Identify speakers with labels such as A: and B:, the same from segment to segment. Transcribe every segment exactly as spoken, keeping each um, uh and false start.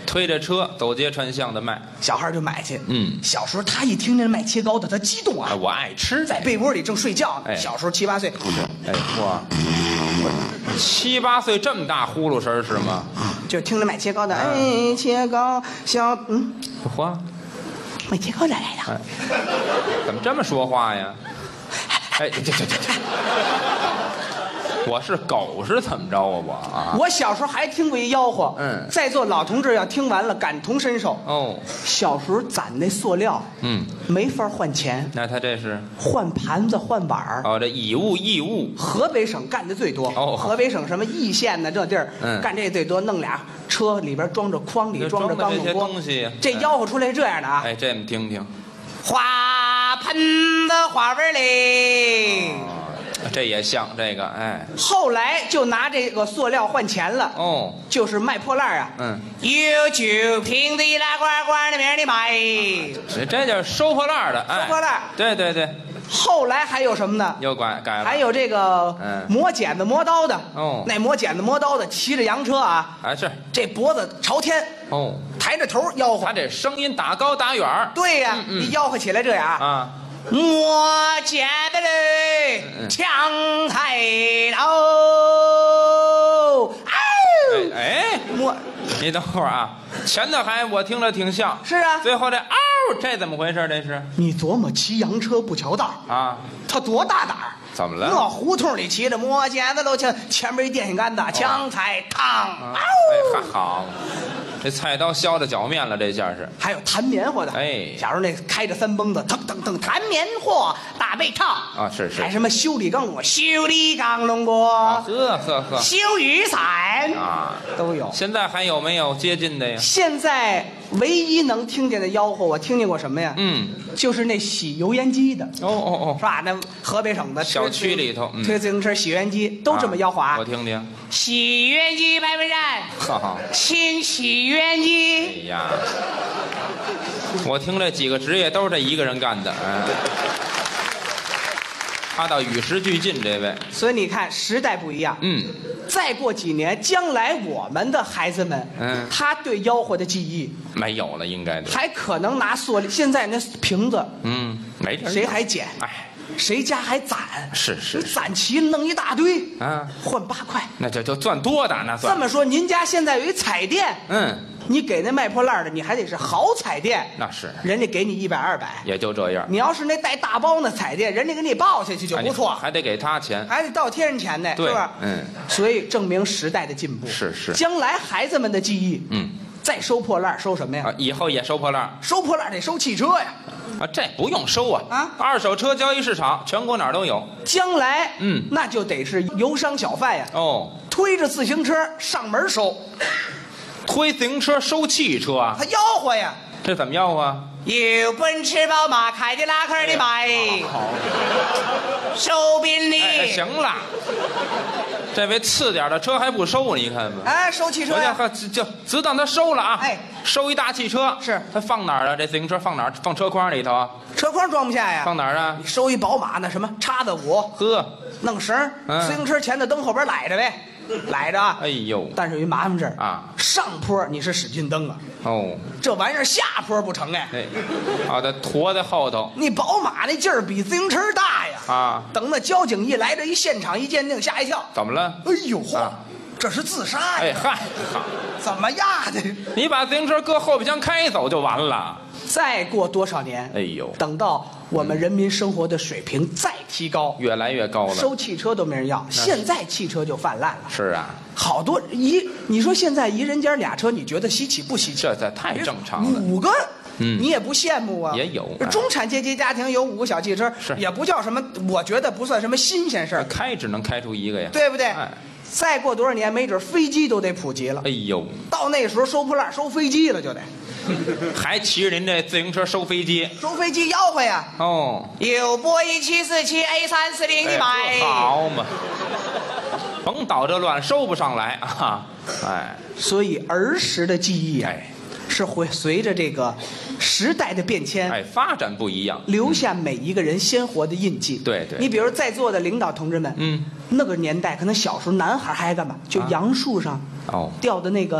A: 推着车走街串巷的卖，
B: 小孩就买去。
A: 嗯，
B: 小时候他一听见卖切糕的，他激动啊！
A: 我爱吃，
B: 在被窝里正睡觉呢。
A: 哎
B: 小时候七八岁，
A: 哎哇，七八岁这么大呼噜声是吗？
B: 就听着卖切糕的，哎，切糕小嗯，
A: 嚯，
B: 卖切糕的来的。
A: 哎，怎么这么说话呀？哎，这这这这，我是狗是怎么着啊我啊？
B: 我小时候还听过一吆喝，
A: 嗯
B: 在座老同志要听完了感同身受。
A: 哦，
B: 小时候攒那塑料，
A: 嗯，
B: 没法换钱，
A: 那他这是
B: 换盘子换碗儿。
A: 哦，这以物易物，
B: 河北省干的最多。
A: 哦
B: 河北省什么易县呢？这地儿，
A: 嗯
B: 干这最多，弄俩车里边装着筐里
A: 这
B: 装着
A: 装的这些
B: 钢弄锅
A: 东西
B: 这吆喝出来是这样的啊，
A: 哎，这么听听，
B: 花盆子花纹嘞。
A: 哦，这也像这个，哎，
B: 后来就拿这个塑料换钱了。
A: 哦，
B: 就是卖破烂啊，
A: 嗯，
B: 有酒瓶子一拉罐罐里面的卖。
A: 这这叫收破烂的，哎，
B: 收破烂
A: 对对对，
B: 后来还有什么呢？
A: 又改改了，
B: 还有这个
A: 嗯
B: 磨剪子磨刀的。
A: 哦
B: 那磨剪子磨刀的骑着洋车啊，
A: 啊是，
B: 这脖子朝天，
A: 哦，
B: 抬着头吆喝
A: 他。这声音打高打远儿，
B: 对呀、
A: 嗯嗯
B: 你吆喝起来这样啊。
A: 啊，
B: 磨剪子嘞，
A: 嗯
B: 抢菜刀。
A: 哎哎，
B: 磨
A: 你等会儿啊，前头还我听着挺像，
B: 是啊，
A: 最后这嗷，这怎么回事？这是
B: 你琢磨骑洋车不瞧道，
A: 啊？
B: 他多大胆儿！
A: 怎么了？
B: 那胡同里骑着磨剪子都抢，前面一电线杆子，抢菜汤。
A: 啊哎，还好，这菜刀削着脚面了，这下是。
B: 还有弹棉花的，
A: 哎
B: 假如那开着三蹦子，腾腾腾弹棉花大背唱
A: 啊是是
B: 还什么修理钢锅、修理钢龙锅、
A: 呵呵呵
B: 修雨伞
A: 啊，
B: 都有。
A: 现在还有没有接近的呀？
B: 现在唯一能听见的吆喝，我听见过什么呀？
A: 嗯，
B: 就是那洗油烟机的，
A: 哦哦
B: 是吧？那河北省的
A: 小区里头嗯
B: 推自行车洗油烟机都这么吆喝啊。
A: 我听听。
B: 洗油烟机百分站，
A: 哈哈，
B: 清洗油烟
A: 哎
B: 机。
A: 呀，我听这几个职业都是这一个人干的，哎，他倒与时俱进，这位。
B: 所以你看，时代不一样。
A: 嗯，
B: 再过几年，将来我们的孩子们，
A: 嗯
B: 他对吆喝的记忆
A: 没有了，应该的。
B: 还可能拿塑料。现在那瓶子，
A: 嗯，没人。
B: 谁还捡？
A: 哎，
B: 谁家还攒？
A: 是是是
B: 攒齐了弄一大堆，
A: 啊，
B: 换八块。
A: 那就就赚多的那算。
B: 这么说，您家现在有一彩电，
A: 嗯，
B: 你给那卖破烂的，你还得是好彩电，
A: 那是
B: 人家给你一百二百。
A: 也就这样。
B: 你要是那带大包那彩电，人家给你报下去就不错，
A: 还得给他钱。
B: 还得倒贴人钱呢，
A: 对
B: 是吧？
A: 嗯，
B: 所以证明时代的进步。
A: 是是
B: 将来孩子们的记忆，
A: 嗯，
B: 再收破烂收什么呀？
A: 啊，以后也收破烂
B: 收破烂得收汽车呀。
A: 啊，这不用收啊
B: 啊
A: 二手车交易市场全国哪儿都有。
B: 将来，
A: 嗯
B: 那就得是油商小贩呀，
A: 哦，
B: 推着自行车上门收，
A: 推自行车收汽车啊，
B: 他吆喝呀。
A: 这怎么吆喝啊？
B: 有奔驰、宝马、凯迪拉克的买，收宾利。
A: 哎，行了，这位次点的车还不收，你看吧。
B: 哎，收汽车呀。
A: 我就就只当他收了啊！
B: 哎，
A: 收一大汽车，
B: 是
A: 他放哪儿啊？这自行车放哪儿？放车筐里头啊？
B: 车筐装不下呀。
A: 放哪儿啊
B: 你？收一宝马那什么叉子五，
A: 呵，
B: 弄绳儿，
A: 嗯
B: 自行车前头蹬后边揽着呗，揽着啊。
A: 哎呦，
B: 但是有一麻烦事儿
A: 啊，
B: 上坡你是使劲蹬啊，
A: 哦，
B: 这玩意儿下坡不成哎。
A: 哎，啊，他驮在后头
B: 你宝马那劲儿比自行车大呀。
A: 啊？
B: 等那交警一来，这一现场一鉴定，吓一跳。
A: 怎么了？
B: 哎呦嚯，
A: 啊
B: 这是自杀呀！
A: 哎嗨，好，
B: 怎么压的？
A: 你把自行车搁后备箱开走就完了。
B: 再过多少年？
A: 哎呦，
B: 等到我们人民生活的水平再提高，
A: 越来越高了。
B: 收汽车都没人要，现在汽车就泛滥了。
A: 是啊，
B: 好多一，你说现在一人家俩车，你觉得稀奇不稀奇？
A: 这这太正常了。
B: 五个，
A: 嗯
B: 你也不羡慕啊？
A: 也有
B: 这中产阶级家庭有五个小汽车，
A: 是
B: 也不叫什么，我觉得不算什么新鲜事儿，
A: 开只能开出一个呀，
B: 对不对？
A: 哎，
B: 再过多少年，没准飞机都得普及了。
A: 哎呦，
B: 到那时候收破烂收飞机了，就得
A: 还骑着您这自行车收飞机
B: 收飞机吆喝呀！
A: 哦，
B: 有波音七四七 A 三四零的买，
A: 哎好嘛，甭捣这乱，收不上来啊！哎，
B: 所以儿时的记忆啊，
A: 哎
B: 是会随着这个时代的变迁，
A: 哎，发展不一样，
B: 留下每一个人鲜活的印记。
A: 对对
B: 你比如在座的领导同志们，
A: 嗯，
B: 那个年代可能小时候男孩还爱干嘛？就
A: 啊
B: 杨树上
A: 哦，
B: 吊的那个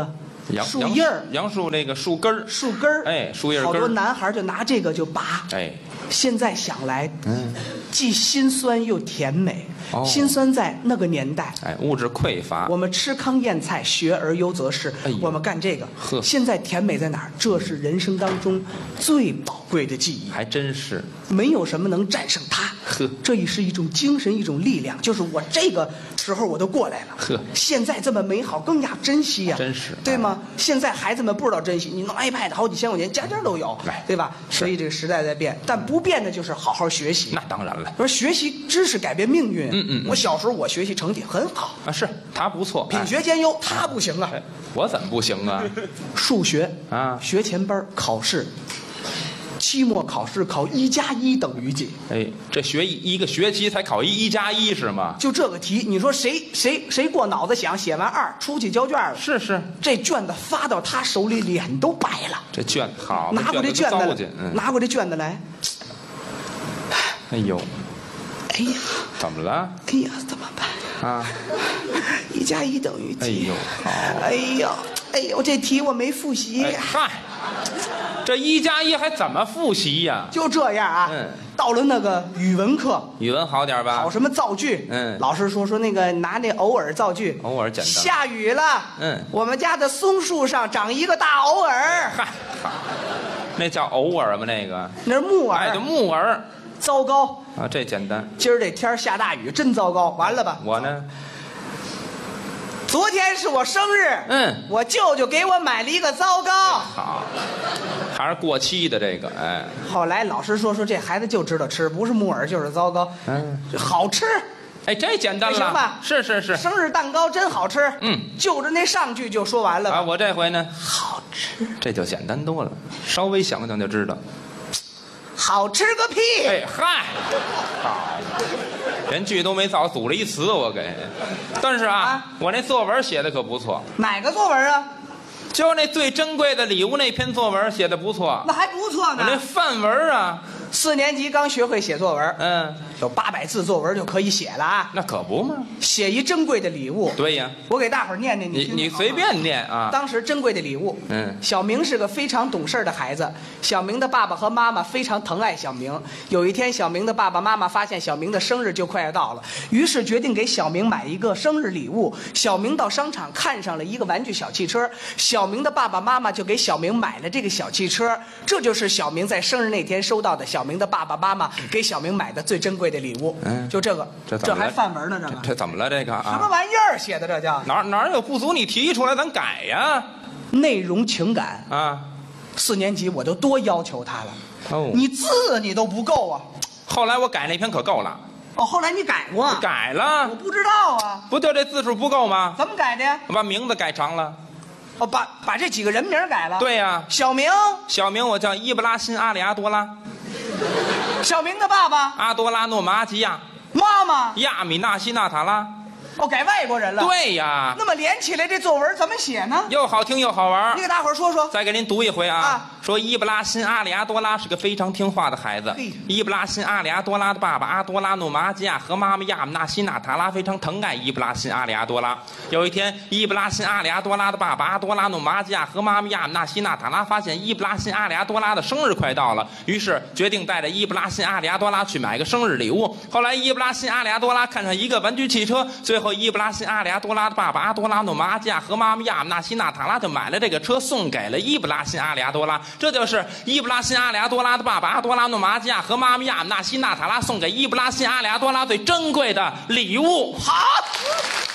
A: 杨
B: 树叶儿，
A: 杨树那个树根儿，
B: 树根儿，
A: 哎，树叶根儿。
B: 好多男孩就拿这个就拔。
A: 哎，
B: 现在想来，
A: 嗯，
B: 既心酸又甜美。
A: 哦
B: 心酸在那个年代，
A: 哎，物质匮乏，
B: 我们吃糠咽菜，学而优则仕。
A: 哎呦
B: 我们干这个。
A: 呵
B: 现在甜美在哪儿？这是人生当中最宝贵的记忆，
A: 还真是。
B: 没有什么能战胜它。
A: 呵
B: 这也是一种精神，一种力量。就是我这个时候我都过来了。
A: 呵
B: 现在这么美好，更加珍惜呀、
A: 真是
B: 对吗？现在孩子们不知道珍惜，你弄 iPad 好几千块钱，家家都有
A: 哎，
B: 对吧？
A: 是
B: 所以这个时代在变，但不变的就是好好学习。
A: 那当然了
B: 说学习知识改变命运。
A: 嗯嗯嗯
B: 我小时候我学习成绩很好，
A: 啊，是他不错，
B: 品学兼优，他不行啊。
A: 哎，我怎么不行啊？
B: 数学
A: 啊
B: 学前班考试，期末考试考一加一等于几？
A: 哎，这学一一个学期才考一一加一是吗？
B: 就这个题，你说谁谁谁过脑子想，写完二出去交卷了，
A: 是是，
B: 这卷子发到他手里，脸都白了。
A: 这卷好，
B: 拿过这卷子来
A: 子都糟践，嗯，
B: 拿过这卷子来，
A: 哎呦，
B: 哎呀，
A: 怎么了
B: 哎呀，怎么办？
A: 啊？
B: 一加一等于几？
A: 哎呦，好，
B: 哎呀，哎呦，这题我没复习。
A: 哎嗨，这一加一还怎么复习呀？
B: 就这样啊。
A: 嗯
B: 到了那个语文课，
A: 语文好点吧？
B: 考什么造句？
A: 嗯
B: 老师说说那个拿那偶尔造句。
A: 偶尔简单。
B: 下雨了。
A: 嗯
B: 我们家的松树上长一个大偶尔。
A: 嗨，好，那叫偶尔吗？那个，
B: 那是木耳。
A: 哎，就木耳
B: 糟糕，
A: 啊，这简单。
B: 今儿这天儿下大雨，真糟糕。完了吧？
A: 我呢？
B: 昨天是我生日。
A: 嗯
B: 我舅舅给我买了一个糟糕。
A: 好，还是过期的这个，哎，
B: 后来老师说说这孩子就知道吃，不是木耳就是糟糕。
A: 嗯，
B: 好吃。
A: 哎，这简单了，
B: 行吧
A: 是是是。
B: 生日蛋糕真好吃。
A: 嗯，
B: 就着那上句就说完了吧。
A: 啊，我这回呢，
B: 好吃，
A: 这就简单多了，稍微想想就知道。
B: 好吃个屁！
A: 哎嗨，好，连句都没造，组了一词我给。但是啊，
B: 啊
A: 我那作文写的可不错，
B: 哪个作文啊？
A: 就那最珍贵的礼物那篇作文写的不错。
B: 那还不错
A: 我那
B: 呢。
A: 范文啊，
B: 四年级刚学会写作文，
A: 嗯，
B: 有八百字作文就可以写了啊。
A: 那可不嘛。
B: 写一珍贵的礼物。
A: 对呀，
B: 我给大伙儿念念，
A: 你
B: 听听好吗
A: 你随。便念啊。
B: 当时珍贵的礼物，
A: 嗯
B: 小明是个非常懂事儿的孩子。小明的爸爸和妈妈非常疼爱小明。有一天，小明的爸爸妈妈发现小明的生日就快要到了，于是决定给小明买一个生日礼物。小明到商场看上了一个玩具小汽车，小明的爸爸妈妈就给小明买了这个小汽车。这就是小明在生日那天收到的小明的爸爸妈妈给小明买的最珍贵的礼物。
A: 嗯
B: 就这个，
A: 这怎么了
B: 还范文呢？这个
A: 这怎么了？这个
B: 什么
A: 啊，
B: 玩意儿写的？这叫
A: 哪儿哪儿有不足你提出来，咱改呀。
B: 内容情感。
A: 啊，
B: 四年级我都多要求他了。
A: 哦
B: 你字你都不够啊！
A: 后来我改那篇可够了，
B: 哦，后来你改过？
A: 改了
B: 我，不知道啊，
A: 不就这字数不够吗？
B: 怎么改的呀？
A: 我把名字改长了。
B: 哦，把把这几个人名改了。，
A: 对呀，
B: 小明，
A: 小名我叫伊布拉辛阿里阿多拉，
B: 小明的爸爸
A: 阿多拉诺马吉亚
B: 妈妈，
A: 亚米纳西纳塔拉。
B: 哦，改外国人了。，
A: 对呀，
B: 那么连起来这作文怎么写呢？
A: 又好听又好玩
B: 你。给大伙儿说说。
A: 再给您读一回啊！
B: 啊
A: 说伊布拉辛阿里阿多拉是个非常听话的孩子
B: 嘿。
A: 伊布拉辛阿里阿多拉的爸爸阿多拉诺马吉亚和妈妈亚姆纳西纳塔拉非常疼爱伊布拉辛阿里阿多拉。有一天，伊布拉辛阿里阿多拉的爸爸阿多拉诺马吉亚和妈妈亚姆纳西纳塔拉发现伊布拉辛阿里阿多拉的生日快到了，于是决定带着伊布拉辛阿里阿多拉去买个生日礼物。后来，伊布拉辛阿里阿多拉看上一个玩具汽车，最后伊布拉辛阿里阿多拉的爸爸阿多拉诺马吉亚和妈妈亚姆纳西纳塔拉就买了这个车，送给了伊布拉辛阿里阿多拉。这就是伊布拉辛阿里阿多拉的爸爸阿多拉诺马吉亚和妈妈亚姆纳西纳塔拉送给伊布拉辛阿里阿多拉最珍贵的礼物。
B: 好。